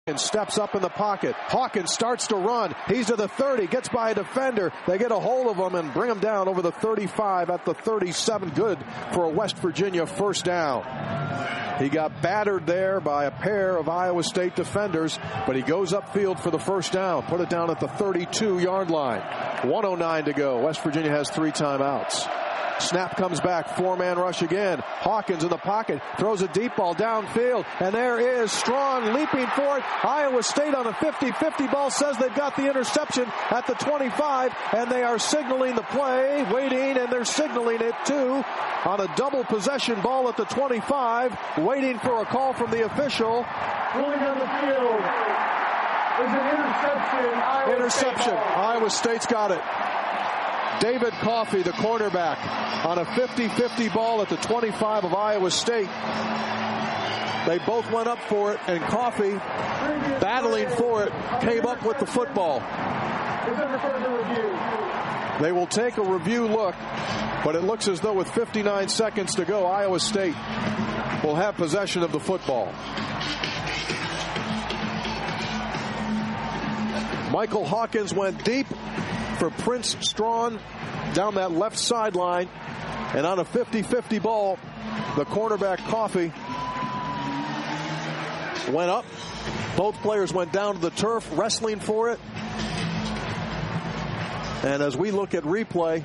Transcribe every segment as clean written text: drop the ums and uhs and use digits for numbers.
and steps up in the pocket. Hawkins starts to run. He's to the 30, gets by a defender. They get a hold of him and bring him down over the 35 at the 37. Good for a West Virginia first down. He got battered there by a pair of Iowa State defenders, but he goes upfield for the first down. Put it down at the 32-yard line. 1:09 to go. West Virginia has 3 timeouts. Snap comes back, 4-man rush again. Hawkins in the pocket, throws a deep ball downfield, and there is Strong leaping for it. Iowa State on a 50-50 ball says they've got the interception at the 25, and they are signaling the play, waiting, and they're signaling it too on a double possession ball at the 25, waiting for a call from the official. Rolling on the field is an interception. Iowa State's got it. David Coffey, the cornerback, on a 50-50 ball at the 25 of Iowa State. They both went up for it, and Coffey, battling for it, came up with the football. They will take a review look, but it looks as though with 59 seconds to go, Iowa State will have possession of the football. Michael Hawkins went deep for Prince Strong down that left sideline, and on a 50-50 ball, the cornerback Coffey went up. Both players went down to the turf, wrestling for it. And as we look at replay,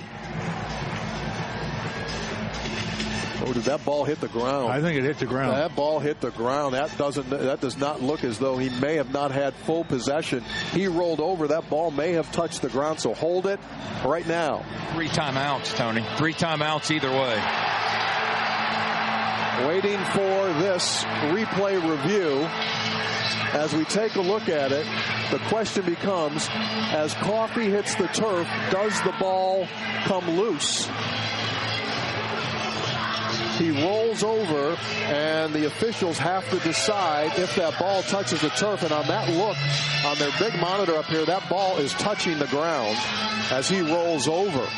did that ball hit the ground? I think it hit the ground. That ball hit the ground. That does not look as though he may have not had full possession. He rolled over. That ball may have touched the ground, so hold it right now. 3 timeouts, Tony. 3 timeouts either way. Waiting for this replay review. As we take a look at it, the question becomes, as Coffey hits the turf, does the ball come loose? He rolls over, and the officials have to decide if that ball touches the turf. And on that look, on their big monitor up here, that ball is touching the ground as he rolls over.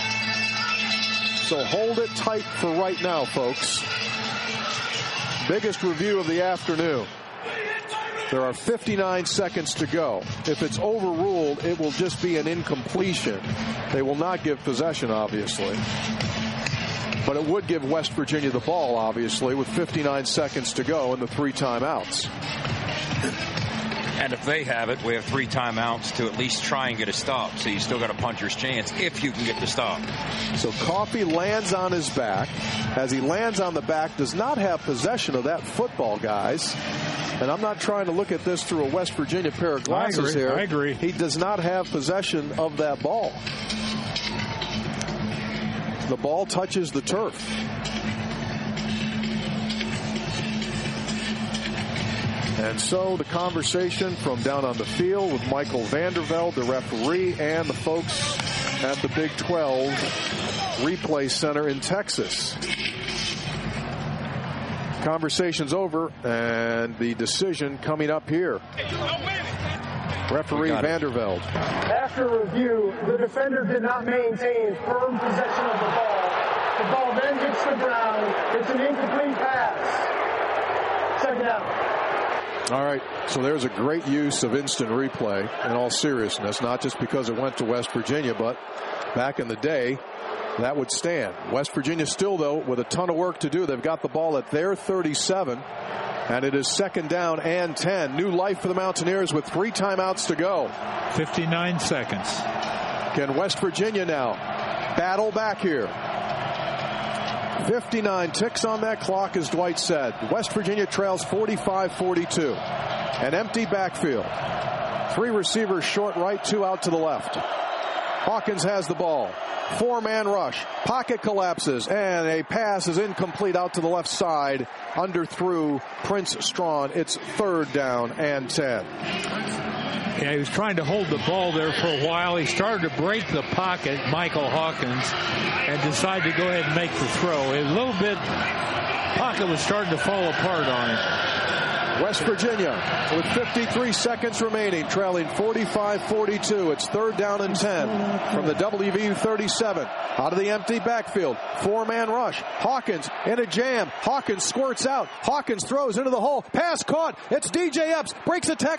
So hold it tight for right now, folks. Biggest review of the afternoon. There are 59 seconds to go. If it's overruled, it will just be an incompletion. They will not give possession, obviously. But it would give West Virginia the ball, obviously, with 59 seconds to go and the 3 timeouts. And if they have it, we have 3 timeouts to at least try and get a stop. So you still got a puncher's chance if you can get the stop. So Coffey lands on his back. As he lands on the back, does not have possession of that football, guys. And I'm not trying to look at this through a West Virginia pair of glasses here. I agree. He does not have possession of that ball. The ball touches the turf. And so the conversation from down on the field with Michael Vandervelde, the referee, and the folks at the Big 12 Replay Center in Texas. Conversation's over, and the decision coming up here. Referee Vandervelde. After review, the defender did not maintain firm possession of the ball. The ball then hits the ground. It's an incomplete pass. Second down. All right, so there's a great use of instant replay in all seriousness, not just because it went to West Virginia, but back in the day, that would stand. West Virginia still, though, with a ton of work to do. They've got the ball at their 37. And it is 2nd down and 10. New life for the Mountaineers with 3 timeouts to go. 59 seconds. Can West Virginia now battle back here? 59 ticks on that clock, as Dwight said. West Virginia trails 45-42. An empty backfield. 3 receivers short right, 2 out to the left. Hawkins has the ball. 4-man rush. Pocket collapses, and a pass is incomplete out to the left side. Underthrew Prince Strong. It's 3rd down and 10. Yeah, he was trying to hold the ball there for a while. He started to break the pocket, Michael Hawkins, and decided to go ahead and make the throw. A little bit, pocket was starting to fall apart on him. West Virginia with 53 seconds remaining, trailing 45-42. It's 3rd down and 10 from the WVU 37. Out of the empty backfield, 4-man rush. Hawkins in a jam. Hawkins squirts out. Hawkins throws into the hole. Pass caught. It's DJ Epps. Breaks a tackle.